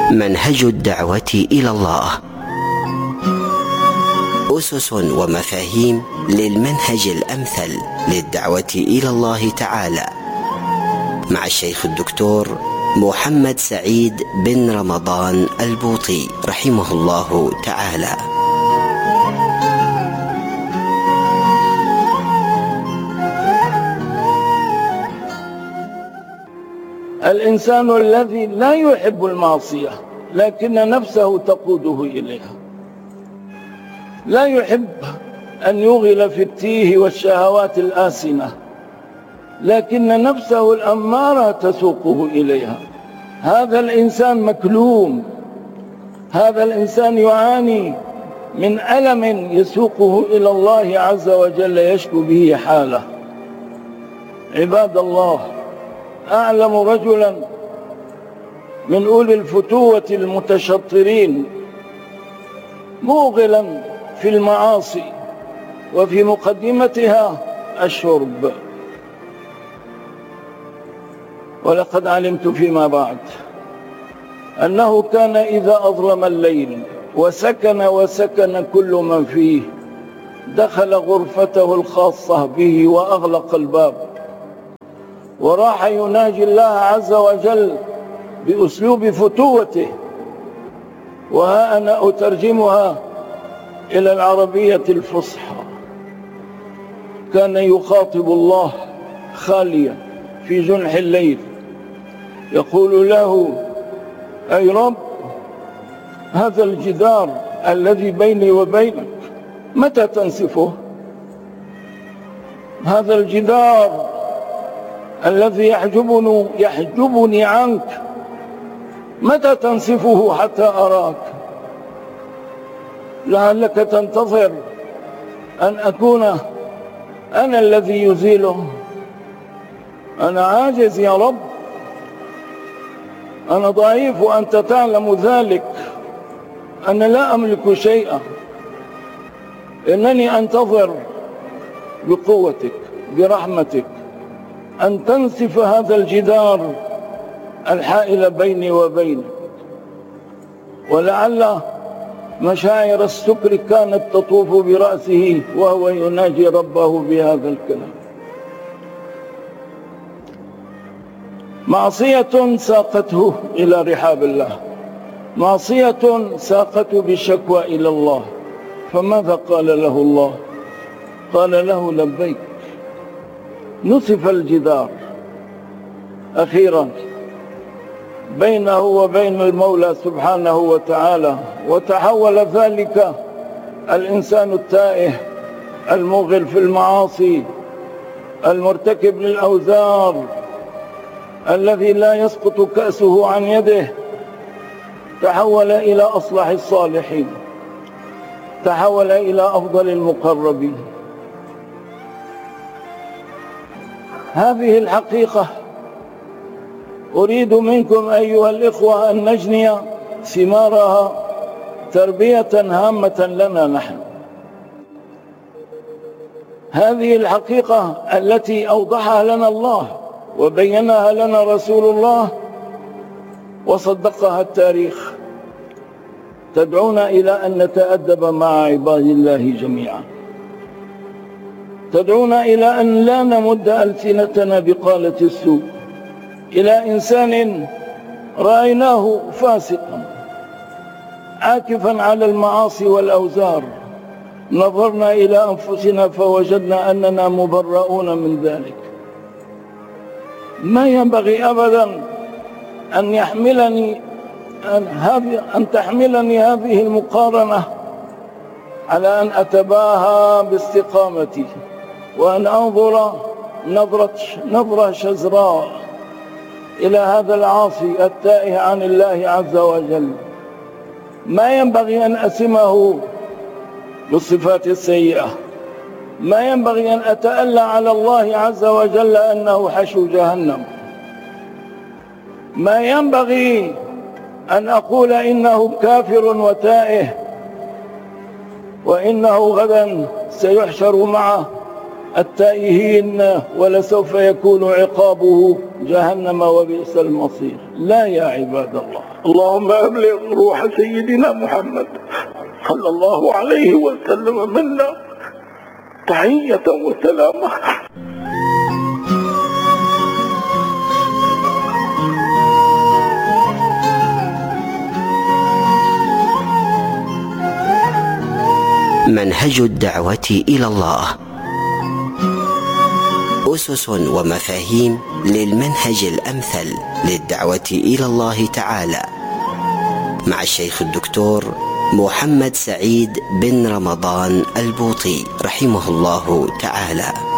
منهج الدعوة إلى الله، أسس ومفاهيم للمنهج الأمثل للدعوة إلى الله تعالى، مع الشيخ الدكتور محمد سعيد بن رمضان البوطي رحمه الله تعالى. الإنسان الذي لا يحب المعصية لكن نفسه تقوده إليها، لا يحب أن يغل في التيه والشهوات الآسنة لكن نفسه الأمارة تسوقه إليها، هذا الإنسان مكلوم، هذا الإنسان يعاني من ألم يسوقه إلى الله عز وجل يشكو به حاله. عباد الله، أعلم رجلا من أولي الفتوة المتشطرين موغلا في المعاصي وفي مقدمتها الشرب، ولقد علمت فيما بعد أنه كان إذا أظلم الليل وسكن كل من فيه دخل غرفته الخاصة به وأغلق الباب وراح يناجي الله عز وجل بأسلوب فتوته، وها أنا أترجمها إلى العربية الفصحى. كان يخاطب الله خاليا في جنح الليل يقول له: أي رب، هذا الجدار الذي بيني وبينك متى تنسفه؟ هذا الجدار الذي يحجبني عنك متى تنسفه حتى أراك؟ لعلك تنتظر أن أكون أنا الذي يزيله. أنا عاجز يا رب، أنا ضعيف وأنت تعلم ذلك، أنا لا أملك شيئا، إنني أنتظر بقوتك برحمتك أن تنسف هذا الجدار الحائل بيني وبينك. ولعل مشاعر السكر كانت تطوف برأسه وهو يناجي ربه بهذا الكلام. معصية ساقته إلى رحاب الله، معصية ساقته بالشكوى إلى الله، فماذا قال له الله؟ قال له: لبيك. نصف الجدار أخيرا بينه وبين المولى سبحانه وتعالى، وتحول ذلك الإنسان التائه الموغل في المعاصي المرتكب للأوزار الذي لا يسقط كأسه عن يده، تحول إلى أصلح الصالحين، تحول إلى أفضل المقربين. هذه الحقيقة أريد منكم أيها الإخوة أن نجني ثمارها تربية هامة لنا نحن. هذه الحقيقة التي أوضحها لنا الله وبينها لنا رسول الله وصدقها التاريخ تدعونا إلى أن نتأدب مع عباد الله جميعا، تدعونا إلى أن لا نمد ألسنتنا بقالة السوء إلى إنسان رأيناه فاسقا عاكفا على المعاصي والأوزار، نظرنا إلى أنفسنا فوجدنا أننا مبرؤون من ذلك. ما ينبغي أبدا أن تحملني هذه المقارنة على أن أتباهى باستقامتي وأن أنظر نظرة شزراء إلى هذا العاصي التائه عن الله عز وجل. ما ينبغي أن أسمه بالصفات السيئة، ما ينبغي أن أتألى على الله عز وجل أنه حشو جهنم، ما ينبغي أن أقول إنه كافر وتائه وإنه غدا سيحشر مع التائهين ولسوف يكون عقابه جهنم وبئس المصير. لا يا عباد الله. اللهم أبلغ روح سيدنا محمد صلى الله عليه وسلم منا تحية وسلامة. منهج الدعوة إلى الله، أسس ومفاهيم للمنهج الأمثل للدعوة إلى الله تعالى، مع الشيخ الدكتور محمد سعيد بن رمضان البوطي رحمه الله تعالى.